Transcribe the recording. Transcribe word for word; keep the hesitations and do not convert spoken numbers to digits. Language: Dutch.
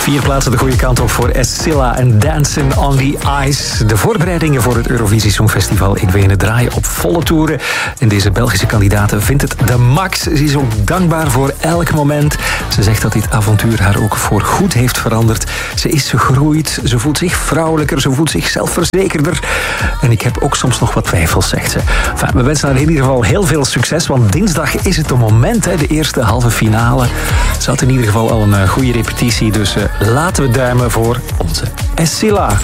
Vier plaatsen de goede kant op voor Escilla en Dancing on the Ice. De voorbereidingen voor het Eurovisie Songfestival in Wenen draaien op volle toeren. En deze Belgische kandidaat vindt het de max. Ze is ook dankbaar voor elk moment. Ze zegt dat dit avontuur haar ook voor goed heeft veranderd. Ze is gegroeid, ze voelt zich vrouwelijker, ze voelt zich zelfverzekerder. En ik heb ook soms nog wat twijfels, zegt ze. Enfin, we wensen haar in ieder geval heel veel succes, want dinsdag is het een moment, hè, de eerste halve finale. Ze had in ieder geval al een goede repetitie, dus uh, laten we duimen voor onze Escilla.